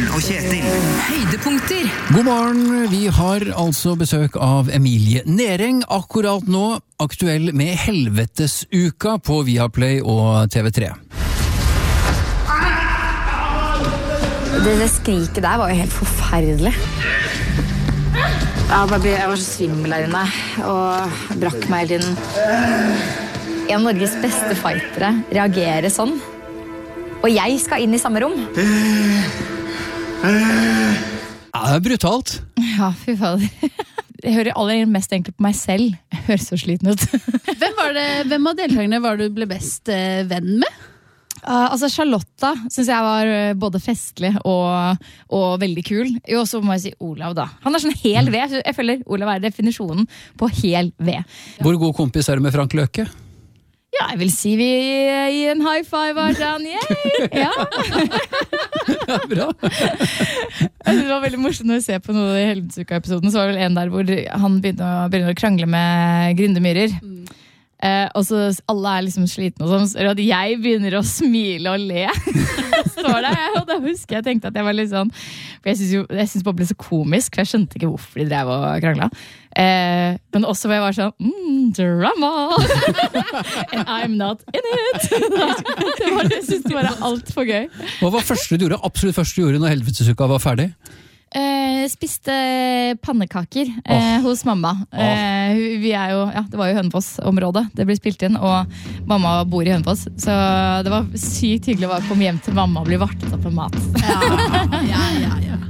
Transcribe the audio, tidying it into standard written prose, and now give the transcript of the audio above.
og Kjetil. Høydepunkter. God morgen, vi har altså besøk av Emilie Nering akkurat nå, aktuell med Helvetesuka på Viaplay og TV3. Det skriket der var jo helt forferdelig. Jeg var så svimmel der inne, og brakk meg hele tiden. En av Norges beste fightere reagerer sånn. Og jeg skal inn i samme rom. Ja, det er brutalt. Ja, fy fader. Jeg hører aller mest egentlig på meg selv. Jeg hører så sliten ut. Hvem av deltakerne var du ble best venn med? Altså Charlotta synes jeg var både festlig og veldig kul. Jo, så må jeg si Olav da. Han er sånn hel ved. Jeg føler Olav er definisjonen på hel ved. Hvor god kompis er du med Frank Løke? Ja, jeg vil si vi i en high five var sånn, yay! Ja. Ja, bra. Det var veldig morsomt når vi ser på noe i Helvetesuka-episoden, så var det vel en der hvor han begynner å krangle med Grundemyrer. Og så alle er liksom slitne og sånn, så at jeg begynner å smile og le står der, og da husker jeg tenkte at jeg var litt sånn, for jeg synes bare det ble så komisk, for jeg skjønte ikke hvorfor de drev og krangla, men også hvor jeg var sånn drama and I'm not in it. Jeg synes det var alt for gøy. Hva var første du gjorde, absolutt første du gjorde når Helvetesuka var ferdig? Spiste pannekaker hos mamma. Vi er jo, ja, det var jo Hønefoss-området det ble spilt inn, og mamma bor i Hønefoss, så det var sykt hyggelig å komme hjem til mamma og bli vartet opp med mat. Ja.